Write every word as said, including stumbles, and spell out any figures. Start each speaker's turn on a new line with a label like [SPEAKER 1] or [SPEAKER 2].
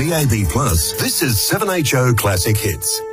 [SPEAKER 1] D A B plus, this is seven H O Classic Hits.